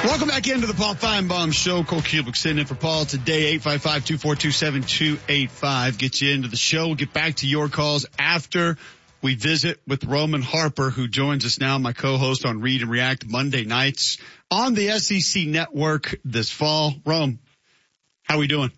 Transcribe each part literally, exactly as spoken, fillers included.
Welcome back into the Paul Feinbaum Show. Cole Kubick sitting in for Paul today. eight five five, two four two, seven two eight five. Get you into the show. We'll get back to your calls after we visit with Roman Harper, who joins us now, my co-host on Read and React Monday nights on the S E C Network this fall. Rome, how are we doing?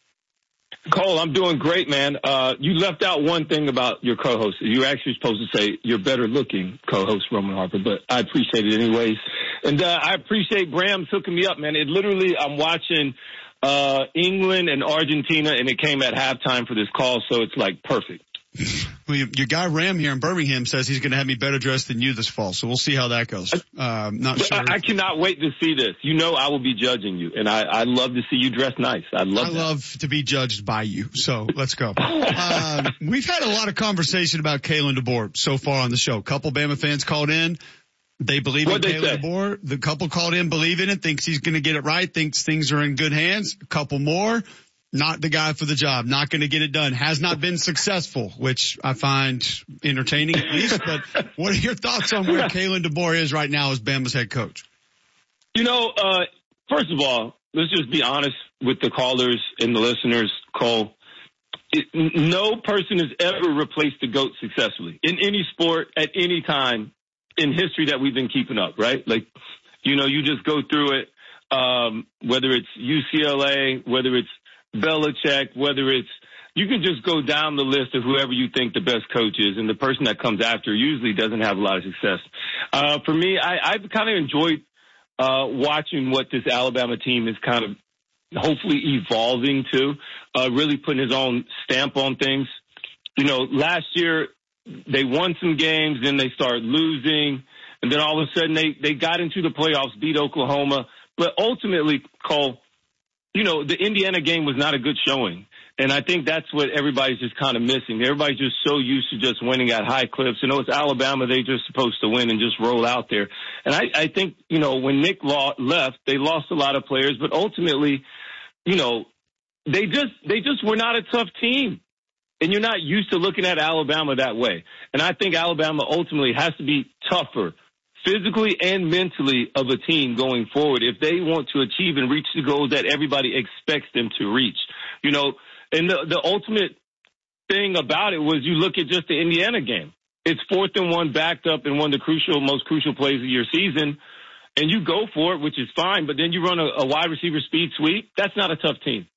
Cole, I'm doing great, man. Uh, you left out one thing about your co-host. You were actually supposed to say you're better looking co-host Roman Harper, but I appreciate it anyways. And uh, I appreciate Bram's hooking me up, man. It literally, I'm watching uh, England and Argentina, and it came at halftime for this call, so it's like perfect. Well, your guy Ram here in Birmingham says he's going to have me better dressed than you this fall, so we'll see how that goes. Um, not sure. I, I cannot wait to see this. You know I will be judging you, and I, I love to see you dress nice. I love I that. love to be judged by you, so let's go. um, we've had a lot of conversation about Kalen DeBoer so far on the show. A couple Bama fans called in. They believe What'd in they Kalen DeBoer. The couple called in, believe in it, thinks he's going to get it right, thinks things are in good hands. A couple more. Not the guy for the job, not going to get it done, has not been successful, which I find entertaining at least. But what are your thoughts on where Kalen DeBoer is right now as Bama's head coach? You know, uh, first of all, let's just be honest with the callers and the listeners, Cole. It, no person has ever replaced the GOAT successfully in any sport at any time in history that we've been keeping up, right? Like, you know, you just go through it, um, whether it's U C L A, whether it's Belichick, whether it's, you can just go down the list of whoever you think the best coach is, and the person that comes after usually doesn't have a lot of success. Uh, for me, I, I've kind of enjoyed uh, watching what this Alabama team is kind of hopefully evolving to, uh, really putting his own stamp on things. You know, last year they won some games, then they started losing, and then all of a sudden they, they got into the playoffs, beat Oklahoma. But ultimately, Cole, you know, the Indiana game was not a good showing. And I think that's what everybody's just kind of missing. Everybody's just so used to just winning at high clips. You know, it's Alabama. They're just supposed to win and just roll out there. And I, I think, you know, when Nick Law left, they lost a lot of players. But ultimately, you know, they just they just were not a tough team. And you're not used to looking at Alabama that way. And I think Alabama ultimately has to be tougher, physically and mentally, of a team going forward if they want to achieve and reach the goals that everybody expects them to reach. You know, and the, the ultimate thing about it was you look at just the Indiana game. It's fourth and one backed up in one of the crucial, most crucial plays of your season, and you go for it, which is fine, but then you run a, a wide receiver speed sweep. That's not a tough team.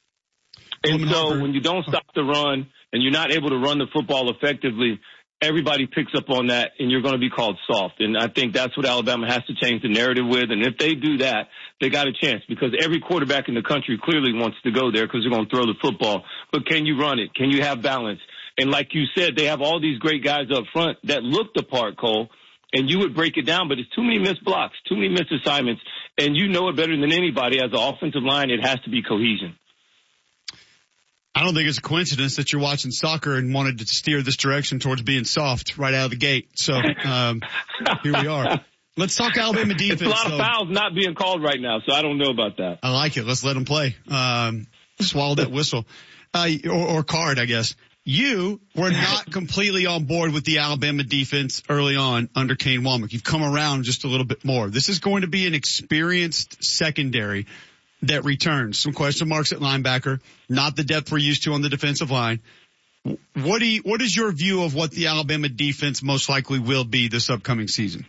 And so when you don't stop the run and you're not able to run the football effectively, everybody picks up on that, and you're going to be called soft. And I think that's what Alabama has to change the narrative with. And if they do that, they got a chance, because every quarterback in the country clearly wants to go there because they're going to throw the football. But can you run it? Can you have balance? And like you said, they have all these great guys up front that look the part, Cole, and you would break it down, but it's too many missed blocks, too many missed assignments. And you know it better than anybody. As an offensive line, it has to be cohesion. I don't think it's a coincidence that you're watching soccer and wanted to steer this direction towards being soft right out of the gate. So um, here we are. Let's talk Alabama defense. It's a lot though. of fouls not being called right now, so I don't know about that. I like it. Let's let them play. Um, swallow that whistle. Uh, or, or card, I guess. You were not completely on board with the Alabama defense early on under Kane Wommack. You've come around just a little bit more. This is going to be an experienced secondary that returns. Some question marks at linebacker, not the depth we're used to on the defensive line. What do you, what is your view of what the Alabama defense most likely will be this upcoming season?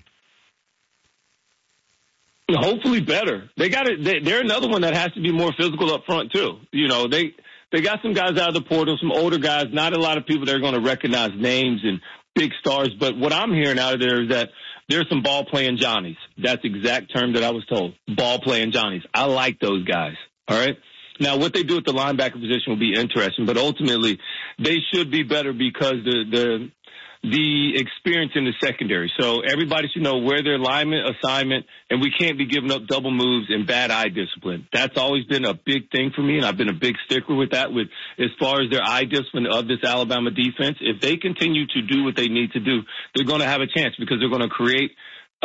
Hopefully better. They got it. They, they're another one that has to be more physical up front too. You know, they, they got some guys out of the portal, some older guys, not a lot of people that are going to recognize names and big stars. But what I'm hearing out of there is that there's some ball-playing Johnnies. That's the exact term that I was told. Ball-playing Johnnies. I like those guys. All right? Now, what they do at the linebacker position will be interesting, but ultimately they should be better because the the the experience in the secondary. So everybody should know where their alignment, assignment, and we can't be giving up double moves and bad eye discipline. That's always been a big thing for me, and I've been a big sticker with that with as far as their eye discipline of this Alabama defense. If they continue to do what they need to do, they're going to have a chance because they're going to create